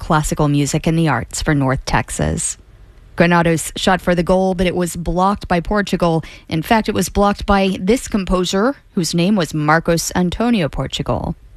classical music and the arts for North Texas. Granados shot for the goal, but it was blocked by Portugal. In fact, it was blocked by this composer, whose name was Marcos Antonio Portugal.